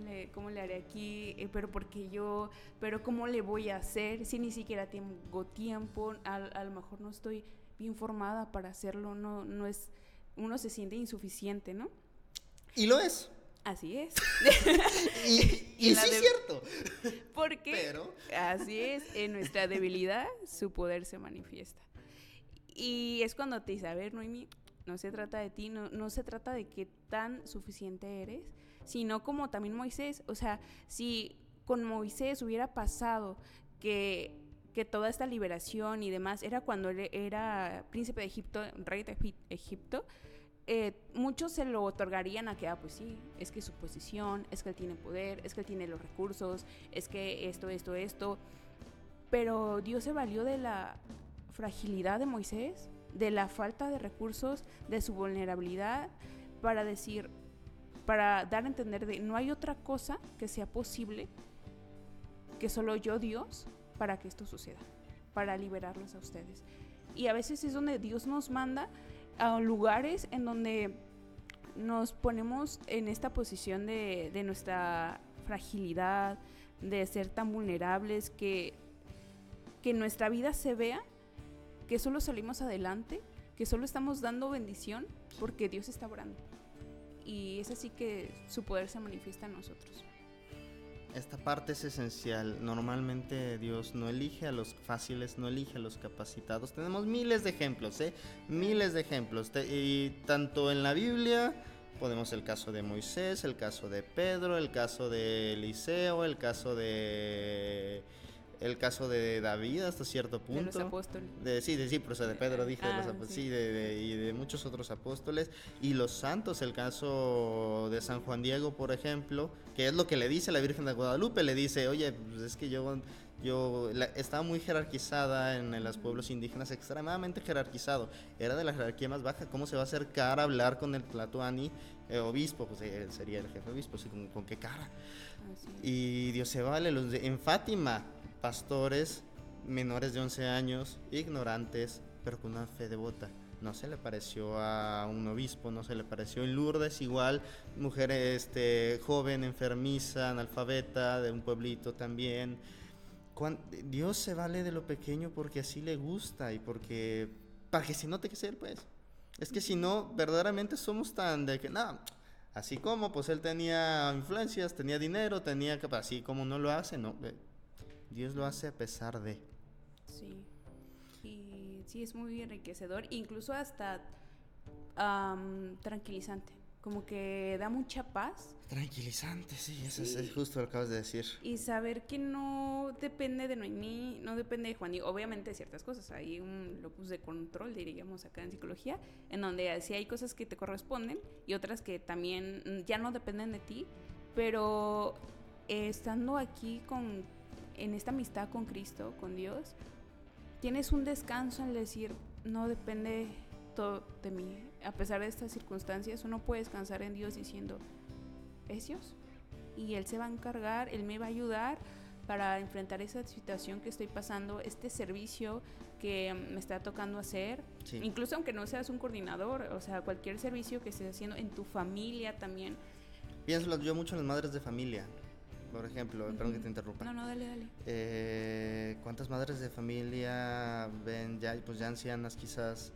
cómo le haré aquí? Pero porque yo, pero ¿cómo le voy a hacer? Si ni siquiera tengo tiempo, a lo mejor no estoy bien formada para hacerlo, no es, uno se siente insuficiente, ¿no? Y lo es. Así es. Y sí es cierto. Porque Pero así es, en nuestra debilidad su poder se manifiesta. Y es cuando te dice, a ver, Noemi, no se trata de ti, no se trata de qué tan suficiente eres, sino como también Moisés. O sea, si con Moisés hubiera pasado que toda esta liberación y demás era cuando él era príncipe de Egipto, rey de Egipto, muchos se lo otorgarían a que, pues sí, es que su posición, es que él tiene poder, es que él tiene los recursos, es que esto. Pero Dios se valió de la fragilidad de Moisés, de la falta de recursos, de su vulnerabilidad, para decir, para dar a entender de no hay otra cosa que sea posible que solo yo, Dios, para que esto suceda, para liberarlos a ustedes. Y a veces es donde Dios nos manda a lugares en donde nos ponemos en esta posición de nuestra fragilidad, de ser tan vulnerables, que nuestra vida se vea que solo salimos adelante, que solo estamos dando bendición porque Dios está obrando. Y es así que su poder se manifiesta en nosotros. esta parte es esencial. Normalmente Dios no elige a los fáciles, no elige a los capacitados. Tenemos miles de ejemplos, miles de ejemplos. Y tanto en la Biblia podemos el caso de Moisés, el caso de Pedro, el caso de Eliseo, el caso de David hasta cierto punto. De los apóstoles. Sí, pero o sea, de Pedro dije, de los apóstoles, sí, y de muchos otros apóstoles. Y los santos, el caso de San Juan Diego, por ejemplo, que es lo que le dice la Virgen de Guadalupe, le dice, oye, pues es que yo estaba muy jerarquizada en los pueblos indígenas, extremadamente jerarquizado, era de la jerarquía más baja. ¿Cómo se va a acercar a hablar con el tlatoani obispo? Pues él sería el jefe obispo, así como, ¿con qué cara? Y Dios se vale, en Fátima, pastores menores de 11 años, ignorantes, pero con una fe devota. No se le pareció a un obispo, no se le pareció. En Lourdes igual, mujer joven, enfermiza, analfabeta, de un pueblito también. Dios se vale de lo pequeño porque así le gusta y porque para que se note que es él, pues. Es que si no, verdaderamente somos tan de que, no, así como pues él tenía influencias, tenía dinero, así como no lo hace, no. Dios lo hace a pesar de. Sí. Y sí, es muy enriquecedor, incluso hasta tranquilizante. Como que da mucha paz. Tranquilizante, sí, eso es justo lo que acabas de decir. Y saber que no depende de Noemí, no depende de Juan. Y obviamente de ciertas cosas. Hay un locus de control, diríamos acá en psicología, en donde sí hay cosas que te corresponden y otras que también ya no dependen de ti. Pero estando aquí en esta amistad con Cristo, con Dios, tienes un descanso en decir, no depende todo de mí. A pesar de estas circunstancias, uno puede descansar en Dios diciendo, es Dios. Y Él se va a encargar, Él me va a ayudar para enfrentar esa situación que estoy pasando, este servicio que me está tocando hacer. Sí. Incluso aunque no seas un coordinador, o sea, cualquier servicio que estés haciendo en tu familia también. Pienso yo mucho en las madres de familia. Por ejemplo, perdón que te interrumpa. No, dale. ¿Cuántas madres de familia ven ya ancianas quizás,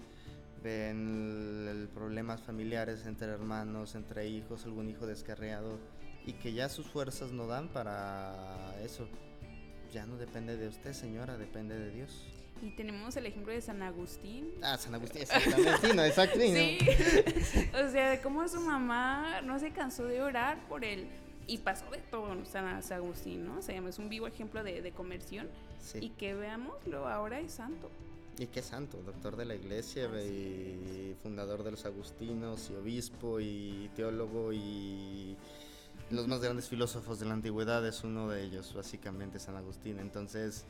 ven problemas familiares entre hermanos, entre hijos, algún hijo descarriado, y que ya sus fuerzas no dan para eso? Ya no depende de usted, señora, depende de Dios. Y tenemos el ejemplo de San Agustín. San Agustín, exactamente, exacto. Sí, o sea, de cómo su mamá no se cansó de orar por él. Y pasó de todo San Agustín, ¿no? O sea, es un vivo ejemplo de conversión. Sí. Y que veámoslo, ahora es santo. Y qué santo, doctor de la iglesia y fundador de los agustinos y obispo y teólogo y los más grandes filósofos de la antigüedad, es uno de ellos, básicamente San Agustín. Entonces,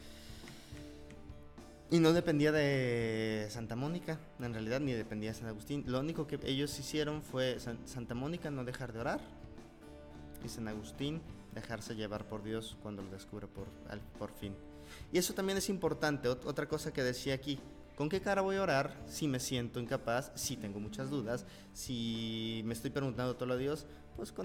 y no dependía de Santa Mónica, en realidad, ni dependía de San Agustín. Lo único que ellos hicieron fue Santa Mónica no dejar de orar, y San Agustín dejarse llevar por Dios cuando lo descubre por fin. Y eso también es importante. Otra cosa que decía aquí, ¿con qué cara voy a orar si me siento incapaz, si tengo muchas dudas, si me estoy preguntando todo a Dios? Pues con